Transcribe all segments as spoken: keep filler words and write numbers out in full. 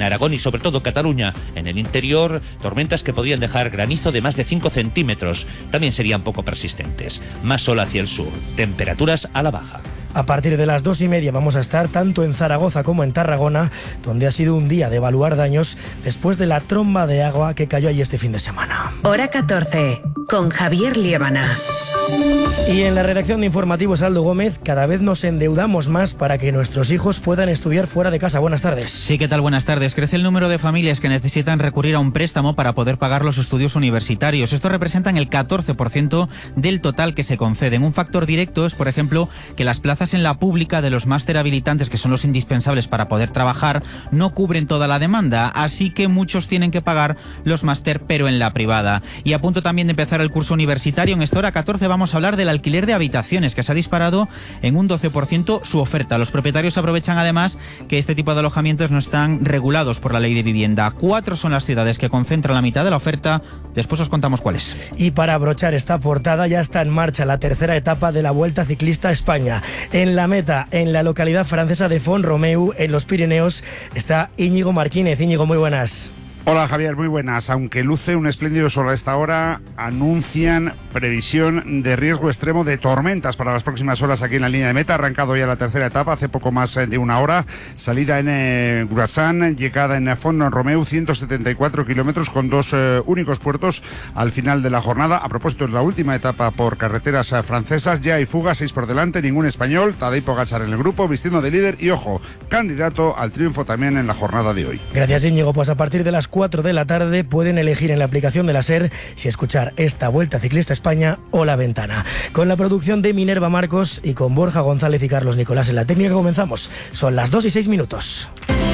Aragón y sobre todo Cataluña. En el interior, tormentas que podían dejar granizo de más de cinco centímetros. También serían poco persistentes. Más sol hacia el sur. Temperaturas a la baja. A partir de las dos y media vamos a estar tanto en Zaragoza como en Tarragona, donde ha sido un día de evaluar daños después de la tromba de agua que cayó allí este fin de semana. Hora catorce, con Javier Liébana. Y en la redacción de Informativos, Aldo Gómez, cada vez nos endeudamos más para que nuestros hijos puedan estudiar fuera de casa. Buenas tardes. Sí, ¿qué tal? Buenas tardes. Crece el número de familias que necesitan recurrir a un préstamo para poder pagar los estudios universitarios. Esto representa el catorce por ciento del total que se conceden. Un factor directo es, por ejemplo, que las plazas en la pública de los máster habilitantes, que son los indispensables para poder trabajar, no cubren toda la demanda, así que muchos tienen que pagar los máster, pero en la privada. Y a punto también de empezar el curso universitario, en esta hora catorce vamos a hablar del alquiler de habitaciones, que se ha disparado en un doce por ciento su oferta. Los propietarios aprovechan además que este tipo de alojamientos no están regulados por la ley de vivienda. Cuatro son las ciudades que concentran la mitad de la oferta. Después os contamos cuáles. Y para abrochar esta portada, ya está en marcha la tercera etapa de la Vuelta Ciclista a España. En la meta, en la localidad francesa de Font-Romeu, en los Pirineos, está Íñigo Marquínez. Íñigo, muy buenas. Hola Javier, muy buenas. Aunque luce un espléndido sol a esta hora, anuncian previsión de riesgo extremo de tormentas para las próximas horas aquí en la línea de meta. Ha arrancado ya la tercera etapa hace poco más de una hora. Salida en eh, Grassan, llegada en Font-Romeu, ciento setenta y cuatro kilómetros con dos eh, únicos puertos al final de la jornada. A propósito, es la última etapa por carreteras eh, francesas. Ya hay fuga, seis por delante, ningún español. Tadej Pogačar en el grupo, vistiendo de líder y, ojo, candidato al triunfo también en la jornada de hoy. Gracias, Íñigo. Pues a partir de las cuatro de la tarde pueden elegir en la aplicación de la SER si escuchar esta Vuelta Ciclista España o La Ventana. Con la producción de Minerva Marcos y con Borja González y Carlos Nicolás en la técnica comenzamos. Son las dos y seis minutos.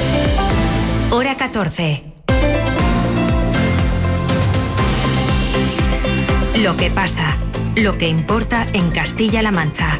Hora catorce. Lo que pasa, lo que importa en Castilla-La Mancha.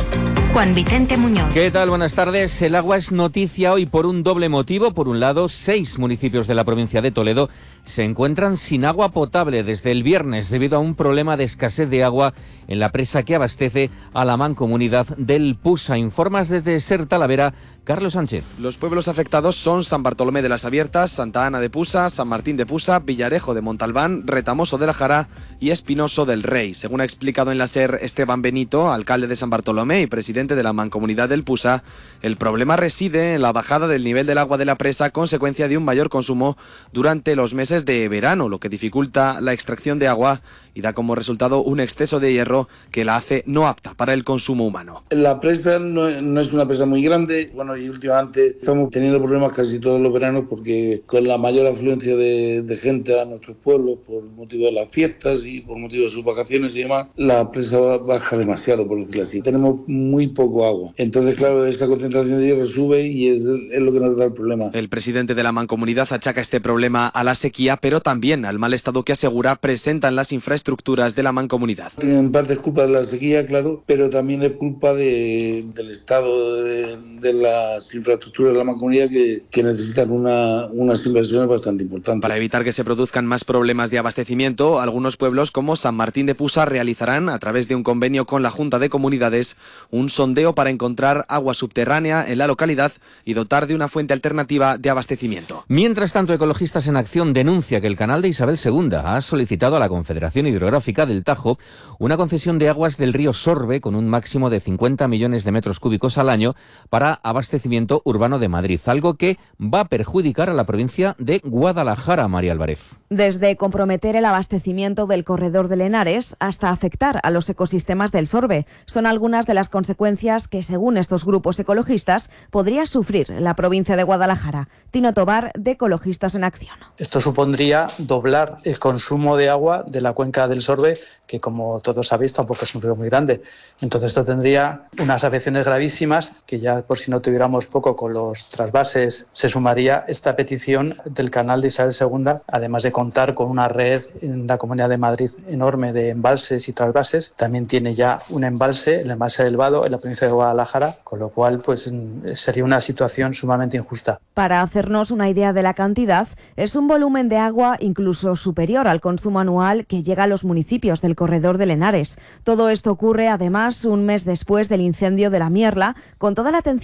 Juan Vicente Muñoz. ¿Qué tal? Buenas tardes. El agua es noticia hoy por un doble motivo. Por un lado, seis municipios de la provincia de Toledo se encuentran sin agua potable desde el viernes debido a un problema de escasez de agua en la presa que abastece a la mancomunidad del Pusa. Informas desde Ser Talavera, Carlos Sánchez. Los pueblos afectados son San Bartolomé de las Abiertas, Santa Ana de Pusa, San Martín de Pusa, Villarejo de Montalbán, Retamoso de la Jara y Espinoso del Rey. Según ha explicado en la SER Esteban Benito, alcalde de San Bartolomé y presidente de la mancomunidad del Pusa, el problema reside en la bajada del nivel del agua de la presa, consecuencia de un mayor consumo durante los meses de verano, lo que dificulta la extracción de agua y da como resultado un exceso de hierro que la hace no apta para el consumo humano. La presa no, no es una presa muy grande, bueno, y últimamente estamos teniendo problemas casi todos los veranos porque con la mayor afluencia de, de gente a nuestros pueblos por motivo de las fiestas y por motivo de sus vacaciones y demás, la presa baja demasiado, por decirlo así. Tenemos muy poco agua. Entonces, claro, esta concentración de hierro sube y es, es lo que nos da el problema. El presidente de la mancomunidad achaca este problema a la sequía, pero también al mal estado que asegura presentan las infraestructuras de la mancomunidad. En parte es culpa de la sequía, claro, pero también es culpa de, del estado de, de las infraestructuras de la mancomunidad que, que necesitan una, unas inversiones bastante importantes. Para evitar que se produzcan más problemas de abastecimiento, algunos pueblos como San Martín de Pusa realizarán, a través de un convenio con la Junta de Comunidades, un sondeo para encontrar agua subterránea en la localidad y dotar de una fuente alternativa de abastecimiento. Mientras tanto, Ecologistas en Acción denuncia que el canal de Isabel segunda ha solicitado a la Confederación Hidrográfica del Tajo una concesión de aguas del río Sorbe con un máximo de cincuenta millones de metros cúbicos al año para abastecimiento urbano de Madrid, algo que va a perjudicar a la provincia de Guadalajara, María Álvarez. Desde comprometer el abastecimiento del corredor del Henares hasta afectar a los ecosistemas del Sorbe, son algunas de las consecuencias que, según estos grupos ecologistas, podría sufrir la provincia de Guadalajara. Tino Tobar, de Ecologistas en Acción. Esto supondría doblar el consumo de agua de la cuenca del Sorbe, que como todos sabéis tampoco es un río muy grande. Entonces esto tendría unas afecciones gravísimas, que ya por si no tuviéramos poco con los trasvases, se sumaría esta petición del canal de Isabel segunda, además de contar con una red en la Comunidad de Madrid enorme de embalses y trasvases. También tiene ya un embalse, el embalse del Vado, en la provincia de Guadalajara, con lo cual pues sería una situación sumamente injusta. Para hacernos una idea de la cantidad, es un volumen de agua incluso superior al consumo anual que llega a los municipios del corredor del Henares. Todo esto ocurre además un mes después del incendio de la Mierla, con toda la atención puesta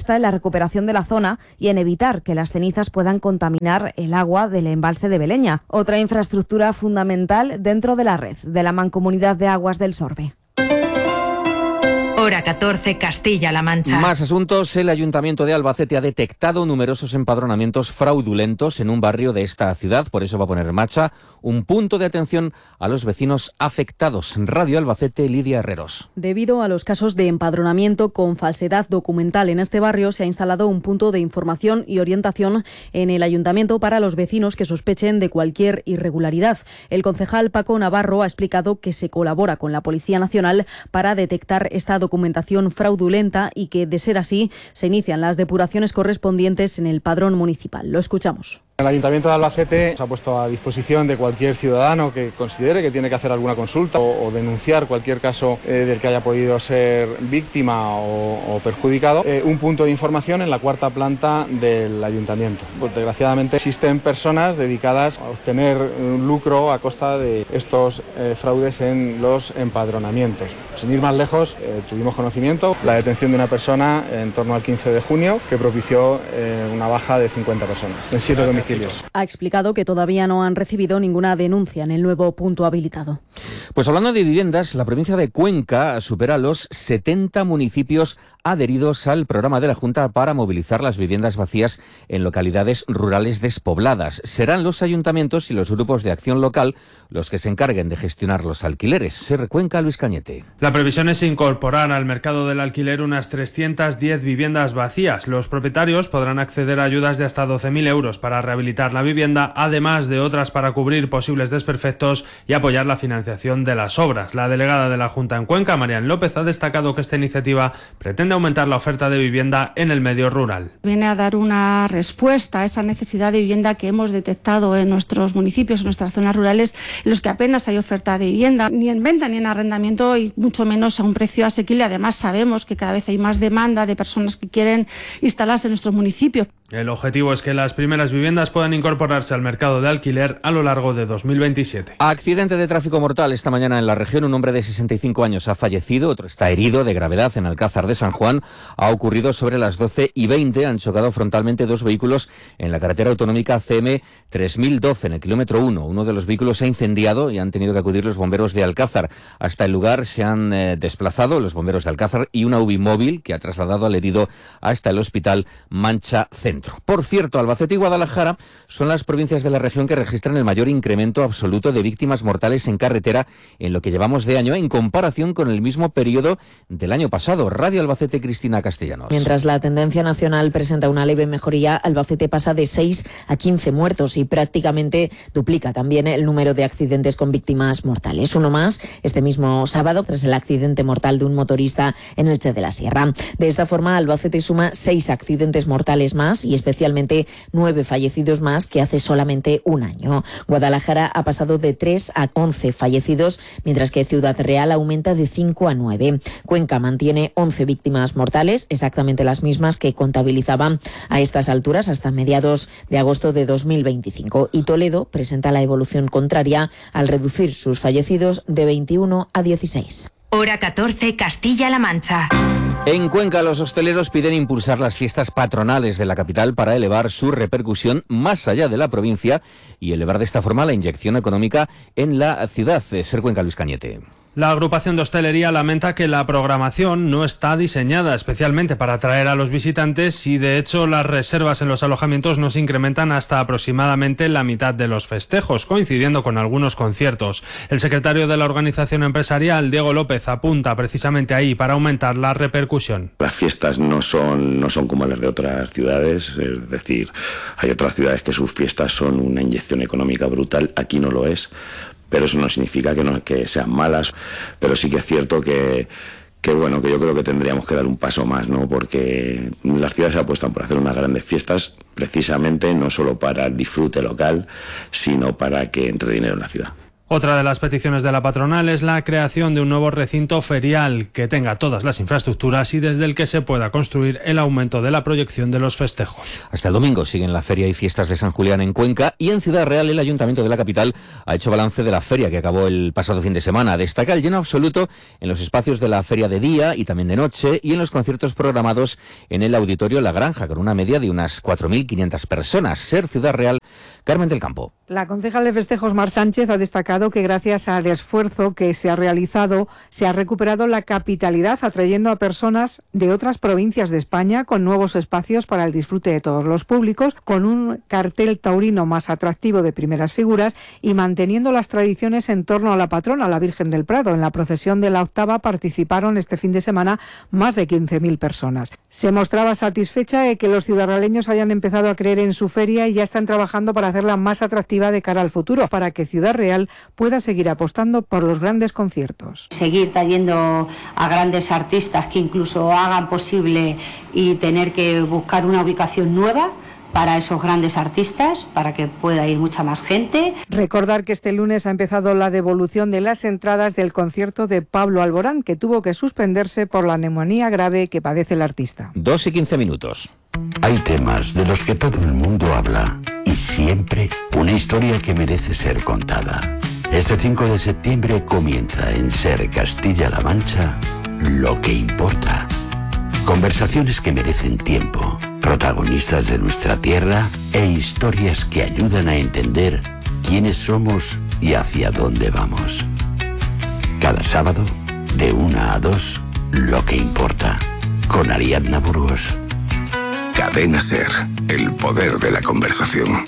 está en la recuperación de la zona y en evitar que las cenizas puedan contaminar el agua del embalse de Beleña, otra infraestructura fundamental dentro de la red de la Mancomunidad de Aguas del Sorbe. Hora catorce, Castilla-La Mancha. Más asuntos. El Ayuntamiento de Albacete ha detectado numerosos empadronamientos fraudulentos en un barrio de esta ciudad. Por eso va a poner en marcha un punto de atención a los vecinos afectados. Radio Albacete, Lidia Herreros. Debido a los casos de empadronamiento con falsedad documental en este barrio, se ha instalado un punto de información y orientación en el Ayuntamiento para los vecinos que sospechen de cualquier irregularidad. El concejal Paco Navarro ha explicado que se colabora con la Policía Nacional para detectar esta documentación documentación fraudulenta y que, de ser así, se inician las depuraciones correspondientes en el padrón municipal. Lo escuchamos. El Ayuntamiento de Albacete se ha puesto a disposición de cualquier ciudadano que considere que tiene que hacer alguna consulta o, o denunciar cualquier caso eh, del que haya podido ser víctima o, o perjudicado, eh, un punto de información en la cuarta planta del Ayuntamiento. Pues, desgraciadamente existen personas dedicadas a obtener un lucro a costa de estos eh, fraudes en los empadronamientos. Sin ir más lejos, eh, tuvimos conocimiento la detención de una persona en torno al quince de junio que propició eh, una baja de cincuenta personas en siete domicilios. Ha explicado que todavía no han recibido ninguna denuncia en el nuevo punto habilitado. Pues hablando de viviendas, la provincia de Cuenca supera los setenta municipios adheridos al programa de la Junta para movilizar las viviendas vacías en localidades rurales despobladas. Serán los ayuntamientos y los grupos de acción local los que se encarguen de gestionar los alquileres. Ser Cuenca, Luis Cañete. La previsión es incorporar al mercado del alquiler unas trescientas diez viviendas vacías. Los propietarios podrán acceder a ayudas de hasta doce mil euros para rehabilitar la vivienda, además de otras para cubrir posibles desperfectos y apoyar la financiación de las obras. La delegada de la Junta en Cuenca, Marian López, ha destacado que esta iniciativa pretende aumentar la oferta de vivienda en el medio rural. Viene a dar una respuesta a esa necesidad de vivienda que hemos detectado en nuestros municipios, en nuestras zonas rurales, en los que apenas hay oferta de vivienda, ni en venta ni en arrendamiento, y mucho menos a un precio asequible. Además, sabemos que cada vez hay más demanda de personas que quieren instalarse en nuestros municipios. El objetivo es que las primeras viviendas puedan incorporarse al mercado de alquiler a lo largo de dos mil veintisiete. Accidente de tráfico mortal esta mañana en la región. Un hombre de sesenta y cinco años ha fallecido, otro está herido de gravedad en Alcázar de San Juan. Ha ocurrido sobre las doce y veinte. Han chocado frontalmente dos vehículos en la carretera autonómica C M tres mil doce, en el kilómetro uno. Uno de los vehículos se ha incendiado y han tenido que acudir los bomberos de Alcázar. Hasta el lugar se han eh, desplazado los bomberos de Alcázar y una U B I móvil que ha trasladado al herido hasta el hospital Mancha Centro. Por cierto, Albacete y Guadalajara son las provincias de la región que registran el mayor incremento absoluto de víctimas mortales en carretera en lo que llevamos de año, en comparación con el mismo periodo del año pasado. Radio Albacete, Cristina Castellanos. Mientras la tendencia nacional presenta una leve mejoría, Albacete pasa de seis a quince muertos y prácticamente duplica también el número de accidentes con víctimas mortales. Uno más este mismo sábado tras el accidente mortal de un motorista en Elche de la Sierra. De esta forma, Albacete suma seis accidentes mortales más y especialmente nueve fallecidos más que hace solamente un año. Guadalajara ha pasado de tres a once fallecidos, mientras que Ciudad Real aumenta de cinco a nueve. Cuenca mantiene once víctimas mortales, exactamente las mismas que contabilizaban a estas alturas hasta mediados de agosto de dos mil veinticinco. Y Toledo presenta la evolución contraria al reducir sus fallecidos de veintiuno a dieciséis. Hora catorce, Castilla-La Mancha. En Cuenca, los hosteleros piden impulsar las fiestas patronales de la capital para elevar su repercusión más allá de la provincia y elevar de esta forma la inyección económica en la ciudad. Ser Cuenca, Luis Cañete. La agrupación de hostelería lamenta que la programación no está diseñada especialmente para atraer a los visitantes y, de hecho, las reservas en los alojamientos no se incrementan hasta aproximadamente la mitad de los festejos, coincidiendo con algunos conciertos. El secretario de la organización empresarial, Diego López, apunta precisamente ahí para aumentar la repercusión. Las fiestas no son, no son como las de otras ciudades, es decir, hay otras ciudades que sus fiestas son una inyección económica brutal, aquí no lo es. Pero eso no significa que, no, que sean malas, pero sí que es cierto que, que, bueno, que yo creo que tendríamos que dar un paso más, ¿no? Porque las ciudades se apuestan por hacer unas grandes fiestas, precisamente no solo para el disfrute local, sino para que entre dinero en la ciudad. Otra de las peticiones de la patronal es la creación de un nuevo recinto ferial que tenga todas las infraestructuras y desde el que se pueda construir el aumento de la proyección de los festejos. Hasta el domingo siguen la feria y fiestas de San Julián en Cuenca, y en Ciudad Real el Ayuntamiento de la capital ha hecho balance de la feria que acabó el pasado fin de semana. Destaca el lleno absoluto en los espacios de la feria de día y también de noche y en los conciertos programados en el Auditorio La Granja, con una media de unas cuatro mil quinientas personas. Ser Ciudad Real, Carmen del Campo. La concejal de festejos, Mar Sánchez, ha destacado que gracias al esfuerzo que se ha realizado se ha recuperado la capitalidad, atrayendo a personas de otras provincias de España con nuevos espacios para el disfrute de todos los públicos, con un cartel taurino más atractivo de primeras figuras y manteniendo las tradiciones en torno a la patrona, la Virgen del Prado. En la procesión de la octava participaron este fin de semana más de quince mil personas. Se mostraba satisfecha de que los ciudadrealeños hayan empezado a creer en su feria y ya están trabajando para hacerla más atractiva de cara al futuro, para que Ciudad Real pueda seguir apostando por los grandes conciertos. Seguir trayendo a grandes artistas que incluso hagan posible y tener que buscar una ubicación nueva para esos grandes artistas, para que pueda ir mucha más gente. Recordar que este lunes ha empezado la devolución de las entradas del concierto de Pablo Alborán, que tuvo que suspenderse por la neumonía grave que padece el artista. Dos y quince minutos. Hay temas de los que todo el mundo habla y siempre una historia que merece ser contada. Este cinco de septiembre comienza en Ser Castilla-La Mancha Lo que importa. Conversaciones que merecen tiempo, protagonistas de nuestra tierra e historias que ayudan a entender quiénes somos y hacia dónde vamos. Cada sábado, de una a dos, Lo que importa, con Ariadna Burgos. Cadena Ser, el poder de la conversación.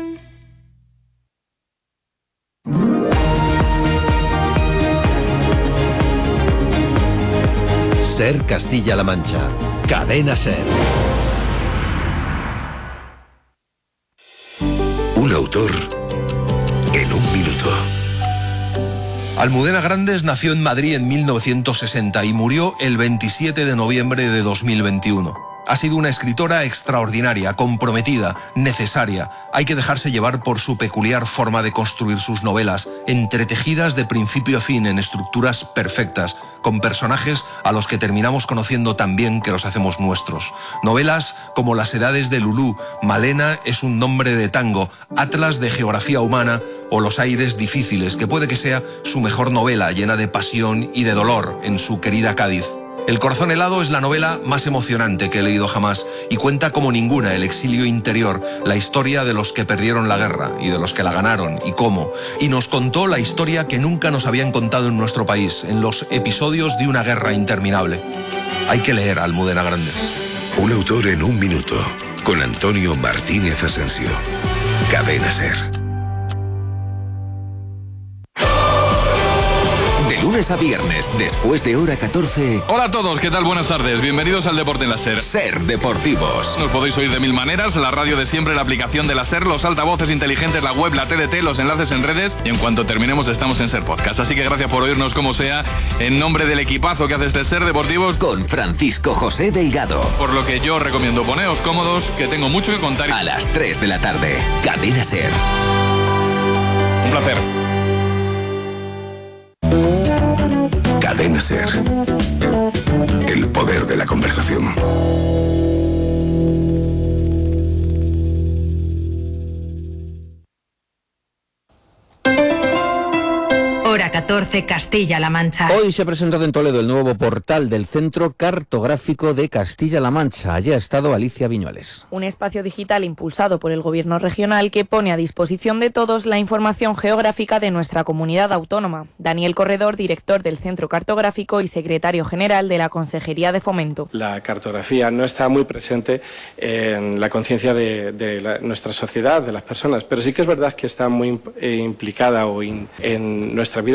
Ser Castilla-La Mancha. Cadena Ser. Un autor en un minuto. Almudena Grandes nació en Madrid en mil novecientos sesenta y murió el veintisiete de noviembre de dos mil veintiuno. Ha sido una escritora extraordinaria, comprometida, necesaria. Hay que dejarse llevar por su peculiar forma de construir sus novelas, entretejidas de principio a fin en estructuras perfectas, con personajes a los que terminamos conociendo tan bien que los hacemos nuestros. Novelas como Las edades de Lulú, Malena es un nombre de tango, Atlas de geografía humana o Los aires difíciles, que puede que sea su mejor novela, llena de pasión y de dolor en su querida Cádiz. El corazón helado es la novela más emocionante que he leído jamás y cuenta como ninguna el exilio interior, la historia de los que perdieron la guerra y de los que la ganaron y cómo. Y nos contó la historia que nunca nos habían contado en nuestro país, en los episodios de una guerra interminable. Hay que leer a Almudena Grandes. Un autor en un minuto, con Antonio Martínez Asensio. Cadena Ser. Lunes a viernes, después de hora catorce. Hola a todos, ¿qué tal? Buenas tardes. Bienvenidos al Deporte en la Ser. Ser Deportivos. Nos podéis oír de mil maneras, la radio de siempre, la aplicación de la Ser, los altavoces inteligentes, la web, la T D T, los enlaces en redes y en cuanto terminemos estamos en Ser Podcast. Así que gracias por oírnos como sea, en nombre del equipazo que hace este Ser Deportivos. Con Francisco José Delgado. Por lo que yo recomiendo poneos cómodos, que tengo mucho que contar. A las tres de la tarde, Cadena Ser. Un placer. Cadena Ser. El poder de la conversación. Hora catorce, Castilla-La Mancha. Hoy se ha presentado en Toledo el nuevo portal del Centro Cartográfico de Castilla-La Mancha. Allí ha estado Alicia Viñuales. Un espacio digital impulsado por el Gobierno regional que pone a disposición de todos la información geográfica de nuestra comunidad autónoma. Daniel Corredor, director del Centro Cartográfico y secretario general de la Consejería de Fomento. La cartografía no está muy presente en la conciencia de, de la, nuestra sociedad, de las personas, pero sí que es verdad que está muy eh, implicada o in, en nuestra vida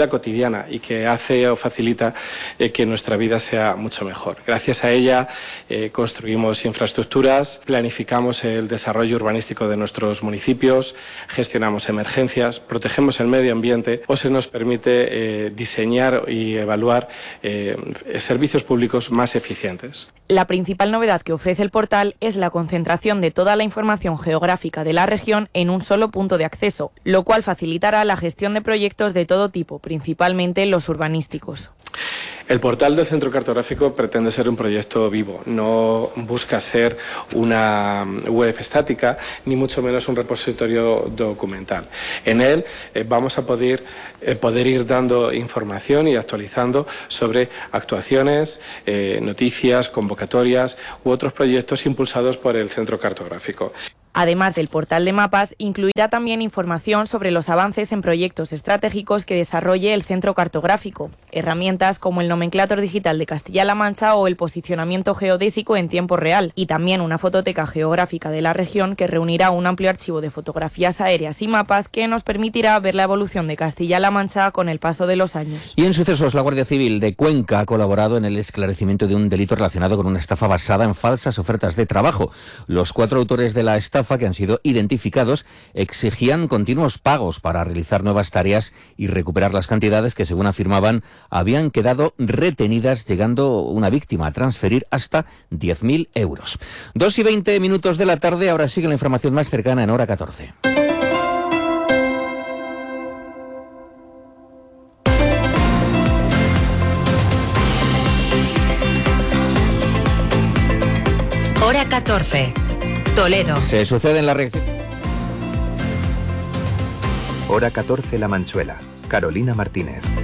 vida cotidiana y que hace o facilita eh, que nuestra vida sea mucho mejor. Gracias a ella eh, construimos infraestructuras, planificamos el desarrollo urbanístico de nuestros municipios, gestionamos emergencias, protegemos el medio ambiente o se nos permite eh, diseñar y evaluar eh, servicios públicos más eficientes. La principal novedad que ofrece el portal es la concentración de toda la información geográfica de la región en un solo punto de acceso, lo cual facilitará la gestión de proyectos de todo tipo, principalmente los urbanísticos. El portal del Centro Cartográfico pretende ser un proyecto vivo, no busca ser una web estática, ni mucho menos un repositorio documental. En él eh, vamos a poder, eh, poder ir dando información y actualizando sobre actuaciones, eh, noticias, convocatorias u otros proyectos impulsados por el Centro Cartográfico. Además del portal de mapas, incluirá también información sobre los avances en proyectos estratégicos que desarrolle el Centro Cartográfico, herramientas como el nomenclátor digital de Castilla-La Mancha o el posicionamiento geodésico en tiempo real, y también una fototeca geográfica de la región que reunirá un amplio archivo de fotografías aéreas y mapas que nos permitirá ver la evolución de Castilla-La Mancha con el paso de los años. Y en sucesos, la Guardia Civil de Cuenca ha colaborado en el esclarecimiento de un delito relacionado con una estafa basada en falsas ofertas de trabajo. Los cuatro autores de la estafa que han sido identificados exigían continuos pagos para realizar nuevas tareas y recuperar las cantidades que, según afirmaban, habían quedado retenidas, llegando una víctima a transferir hasta diez mil euros. Dos y veinte minutos de la tarde, ahora sigue la información más cercana en hora catorce. Hora catorce. Toledo. Se sucede en la reacción. Hora catorce La Manchuela. Carolina Martínez.